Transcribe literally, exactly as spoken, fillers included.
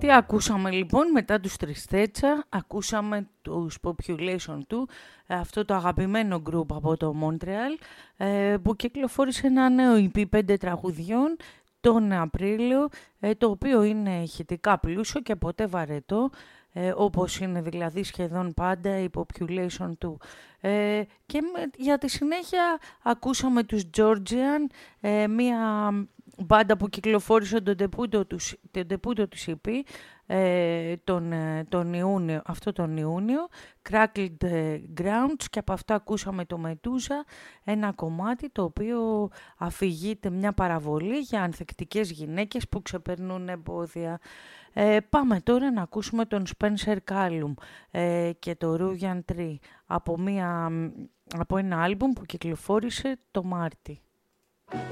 Τι ακούσαμε λοιπόν μετά τους Τριστέτσα? Ακούσαμε τους Population του, αυτό το αγαπημένο group από το Montreal, που κυκλοφόρησε ένα νέο ι πι πέντε τραγουδιών τον Απρίλιο, το οποίο είναι ηχητικά πλούσιο και ποτέ βαρετό, όπως είναι δηλαδή σχεδόν πάντα η Population του. Και για τη συνέχεια ακούσαμε τους Georgian, μία μπάντα που κυκλοφόρησε τον τεπούτο τους, τον τεπούτο τους ι πι ε, τον, τον Ιούνιο, αυτό τον Ιούνιο, Crackled Grounds, και από αυτά ακούσαμε το Μετούζα, ένα κομμάτι το οποίο αφηγείται μια παραβολή για ανθεκτικές γυναίκες που ξεπερνούν εμπόδια. Ε, πάμε τώρα να ακούσουμε τον Spencer Callum ε, και το Ruyan Tree από, μια, από ένα άλμπουμ που κυκλοφόρησε το Μάρτι.